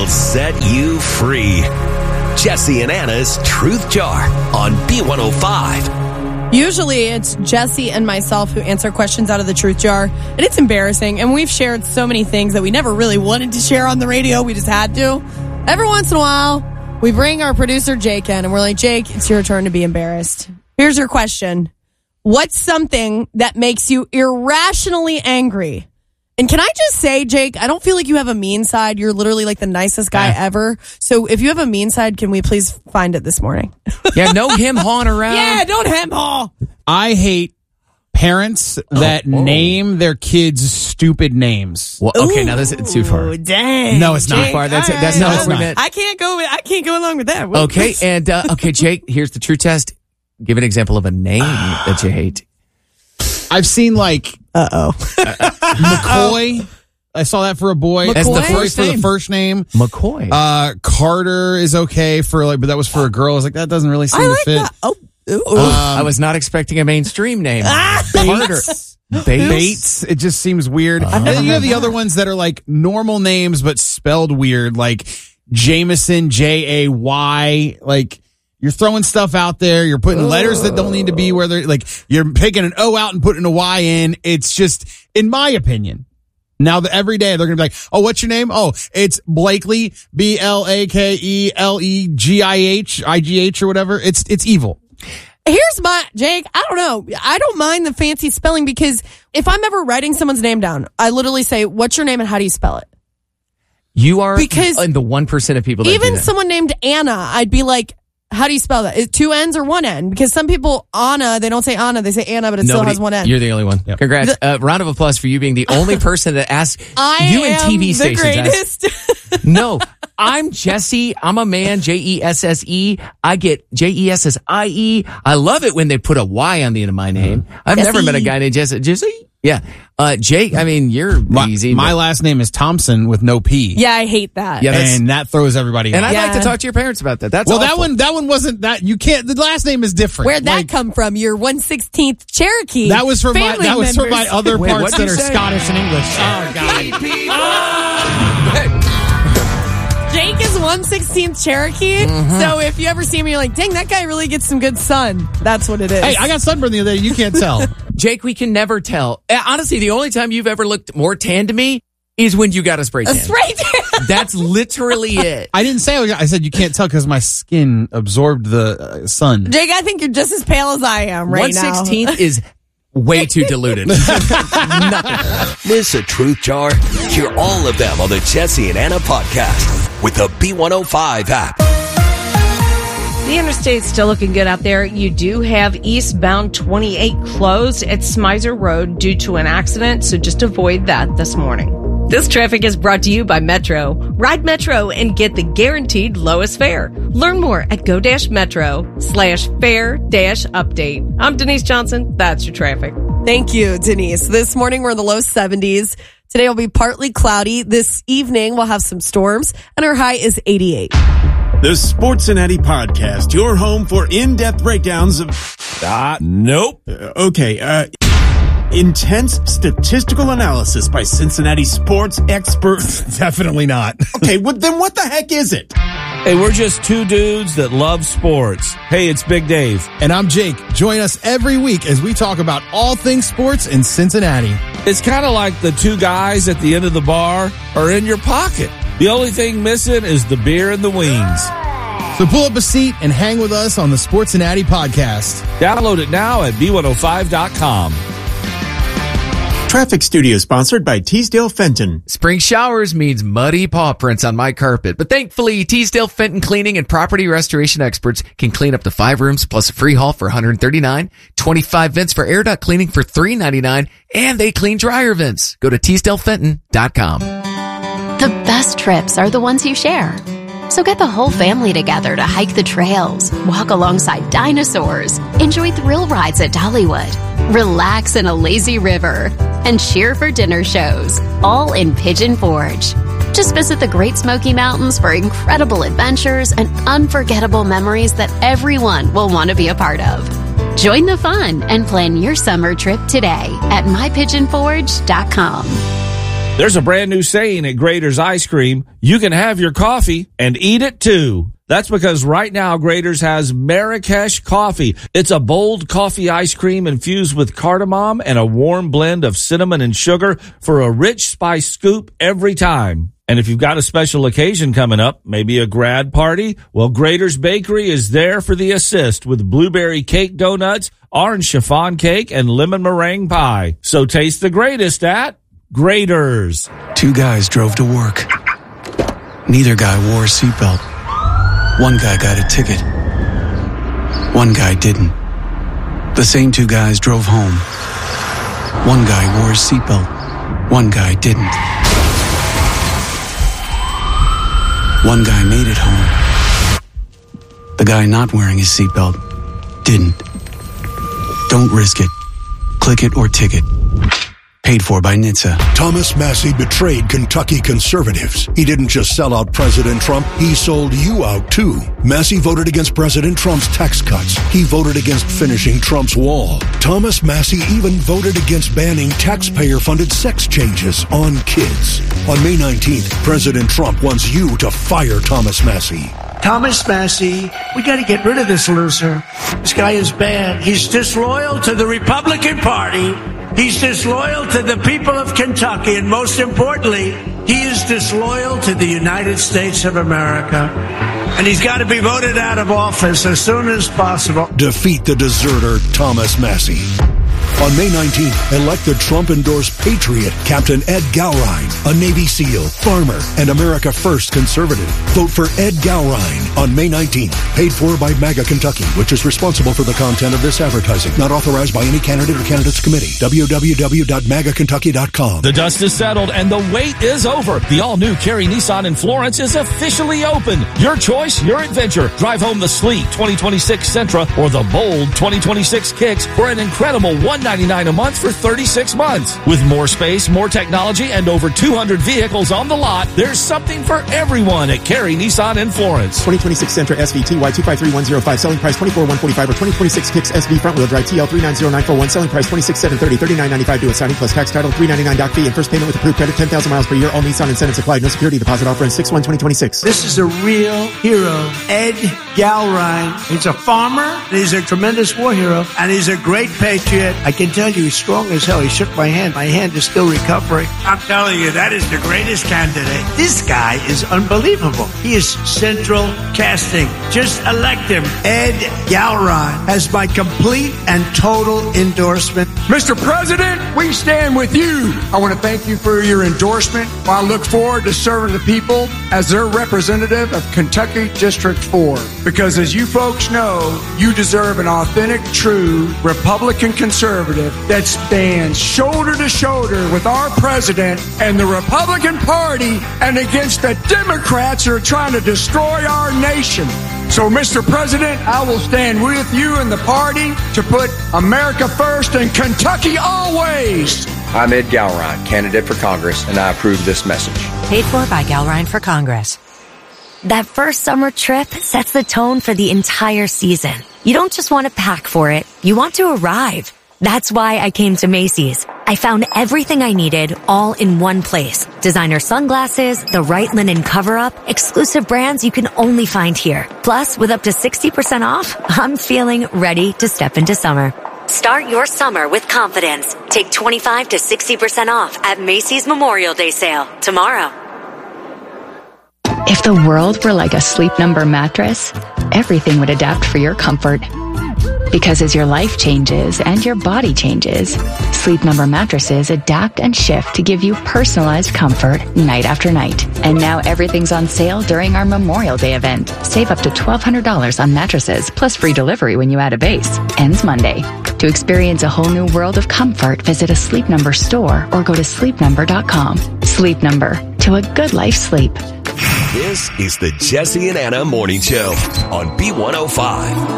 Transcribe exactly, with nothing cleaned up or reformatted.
will set you free. Jesse and Anna's Truth Jar on B one oh five. Usually it's Jesse and myself who answer questions out of the Truth Jar, and it's embarrassing. And we've shared so many things that we never really wanted to share on the radio. We just had to. Every once in a while, we bring our producer Jake in, and we're like, Jake, it's your turn to be embarrassed. Here's your question. What's something that makes you irrationally angry? And can I just say, Jake, I don't feel like you have a mean side. You're literally like the nicest guy yeah. ever. So if you have a mean side, can we please find it this morning? Yeah, no him hawing around. Yeah, don't hem haw. I hate parents that oh, name their kids stupid names. Well, okay, Ooh, now this is too far. Dang. No, it's not. Jake, far. That's right. that's no, not it's what we not. meant. I can't go. I can't go along with that. Okay, and uh, okay, Jake, here's the true test. Give an example of a name that you hate. I've seen like uh oh, McCoy. I saw that for a boy. As the McCoy first for name. the first name. McCoy. Uh, Carter is okay for like, but that was for a girl. I was like, that doesn't really seem I to like fit. that. Oh, ooh. Um, I was not expecting a mainstream name. Carter. Bates. Bates. Bates. It just seems weird. Uh-huh. And then you have the other ones that are like normal names but spelled weird, like Jameson, J A Y. Like you're throwing stuff out there. You're putting letters that don't need to be where they're like. You're picking an O out and putting a Y in. It's just, in my opinion. Now, the, every day they're going to be like, oh, what's your name? Oh, it's Blakely, B L A K E L E G I H, I G H or whatever. It's, it's evil. Here's my, Jake, I don't know. I don't mind the fancy spelling because if I'm ever writing someone's name down, I literally say, what's your name and how do you spell it? You are Because in the one percent of people that even do that. someone named Anna, I'd be like, how do you spell that? Is it two N's or one N? Because some people, Anna, they don't say Anna, they say Anna, but it Nobody, still has one N. You're the only one. Yep. Congrats. Uh, round of applause for you being the only person that asked I you am and T V the stations. greatest. Ask, no, I'm Jesse. I'm a man, J E S S E. I get J E S S I E. I love it when they put a Y on the end of my name. I've Jesse. never met a guy named Jesse. Jesse? Yeah. Uh, Jake, I mean, you're My, easy. my but- last name is Thompson with no P. Yeah, I hate that. Yeah, that's- and that throws everybody And off. I'd Yeah. like to talk to your parents about that. That's well, that awful. one, that one wasn't that. You can't. The last name is different. Where'd that Like, come from? Your one sixteenth Cherokee. That was from my. family That was from my members. other Wait, parts what'd that you are say? Scottish and English. Oh God. Jake is one sixteenth Cherokee. Mm-hmm. So if you ever see him, you're like, dang, that guy really gets some good sun. That's what it is. Hey, I got sunburned the other day. You can't tell. Jake, we can never tell. Uh, Honestly, the only time you've ever looked more tan to me is when you got a spray a tan. spray tan. That's literally it. I didn't say. I said you can't tell because my skin absorbed the uh, sun. Jake, I think you're just as pale as I am right one now. sixteenth is way too diluted. Nothing. Miss a Truth Jar? Hear all of them on the Jesse and Anna podcast with the B one oh five app. The interstate's still looking good out there. You do have eastbound twenty-eight closed at Smizer Road due to an accident, so just avoid that this morning. This traffic is brought to you by Metro. Ride Metro and get the guaranteed lowest fare. Learn more at go-metro slash fare dash update. I'm Denise Johnson. That's your traffic. Thank you, Denise. This morning we're in the low seventies. Today will be partly cloudy. This evening we'll have some storms, and our high is eighty-eight. The Sportcincinnati Podcast, your home for in-depth breakdowns of... Ah, nope. Uh, okay, uh... intense statistical analysis by Cincinnati sports experts. Definitely not. Okay, well, then what the heck is it? Hey, we're just two dudes that love sports. Hey, it's Big Dave. And I'm Jake. Join us every week as we talk about all things sports in Cincinnati. It's kind of like the two guys at the end of the bar are in your pocket. The only thing missing is the beer and the wings. So pull up a seat and hang with us on the Sportcincinnati Podcast. Download it now at B one oh five dot com. Traffic Studio sponsored by Teasdale Fenton. Spring showers means muddy paw prints on my carpet, but thankfully Teasdale Fenton Cleaning and Property Restoration Experts can clean up to five rooms plus a free haul for one hundred thirty-nine dollars, twenty-five vents for air duct cleaning for three hundred ninety-nine dollars, and they clean dryer vents. Go to teasdale fenton dot com. The best trips are the ones you share. So get the whole family together to hike the trails, walk alongside dinosaurs, enjoy thrill rides at Dollywood, relax in a lazy river, and cheer for dinner shows, all in Pigeon Forge. Just visit the Great Smoky Mountains for incredible adventures and unforgettable memories that everyone will want to be a part of. Join the fun and plan your summer trip today at my pigeon forge dot com. There's a brand new saying at Grader's Ice Cream. You can have your coffee and eat it too. That's because right now Grader's has Marrakesh coffee. It's a bold coffee ice cream infused with cardamom and a warm blend of cinnamon and sugar for a rich spice scoop every time. And if you've got a special occasion coming up, maybe a grad party, well, Grader's Bakery is there for the assist with blueberry cake donuts, orange chiffon cake, and lemon meringue pie. So taste the greatest at Grader's. Two guys drove to work. Neither guy wore a seatbelt. One guy got a ticket. One guy didn't. The same two guys drove home. One guy wore a seatbelt. One guy didn't. One guy made it home. The guy not wearing his seatbelt didn't. Don't risk it. Click it or ticket. Paid for by N H T S A. Thomas Massie betrayed Kentucky conservatives. He didn't just sell out President Trump, he sold you out too. Massie voted against President Trump's tax cuts. He voted against finishing Trump's wall. Thomas Massie even voted against banning taxpayer-funded sex changes on kids. On May nineteenth, President Trump wants you to fire Thomas Massie. Thomas Massie, we got to get rid of this loser. This guy is bad. He's disloyal to the Republican Party. He's disloyal to the people of Kentucky. And most importantly, he is disloyal to the United States of America. And he's got to be voted out of office as soon as possible. Defeat the deserter, Thomas Massie. On May nineteenth, elect the Trump-endorsed patriot, Captain Ed Gowrine, a Navy SEAL, farmer, and America First conservative. Vote for Ed Gowrine on May nineteenth. Paid for by MAGA Kentucky, which is responsible for the content of this advertising. Not authorized by any candidate or candidates committee. w w w dot maga kentucky dot com. The dust is settled and the wait is over. The all-new Cary Nissan in Florence is officially open. Your choice, your adventure. Drive home the sleek twenty twenty-six Sentra or the bold twenty twenty-six Kicks for an incredible one hundred ninety-nine dollars a month for thirty-six months. With more space, more technology, and over two hundred vehicles on the lot, there's something for everyone at Cary Nissan in Florence. twenty twenty-six Sentra S V T Y two five three one zero five, selling price twenty-four thousand one hundred forty-five, or twenty twenty-six Kicks S V front wheel drive T L three nine zero nine four one, selling price twenty-six thousand seven hundred thirty, thirty-nine ninety-five due at signing plus tax title three ninety-nine doc fee and first payment with approved credit ten thousand miles per year. All Nissan incentives applied. No security deposit offer in six one twenty twenty-six. This is a real hero, Ed Gowrine. He's a farmer, and he's a tremendous war hero, and he's a great patriot. I can tell you he's strong as hell. He shook my hand. My hand is still recovering. I'm telling you, that is the greatest candidate. This guy is unbelievable. He is central casting. Just elect him. Ed Gowrine has my complete and total endorsement. Mister President, we stand with you. I want to thank you for your endorsement. I look forward to serving the people as their representative of Kentucky District four. Because as you folks know, you deserve an authentic, true Republican conservative that stands shoulder to shoulder with our president and the Republican Party and against the Democrats who are trying to destroy our nation. So, Mister President, I will stand with you and the party to put America first and Kentucky always. I'm Ed Gowrine, candidate for Congress, and I approve this message. Paid for by Gowrine for Congress. That first summer trip sets the tone for the entire season. You don't just want to pack for it, you want to arrive. That's why I came to Macy's. I found everything I needed all in one place. Designer sunglasses, the right linen cover-up, exclusive brands you can only find here. Plus, with up to sixty percent off, I'm feeling ready to step into summer. Start your summer with confidence. Take twenty-five to sixty percent off at Macy's Memorial Day sale tomorrow. If the world were like a Sleep Number mattress, everything would adapt for your comfort. Because as your life changes and your body changes, Sleep Number mattresses adapt and shift to give you personalized comfort night after night. And now everything's on sale during our Memorial Day event. Save up to twelve hundred dollars on mattresses, plus free delivery when you add a base. Ends Monday. To experience a whole new world of comfort, visit a Sleep Number store or go to sleep number dot com. Sleep Number. To a good life sleep. This is the Jesse and Anna Morning Show on B one oh five.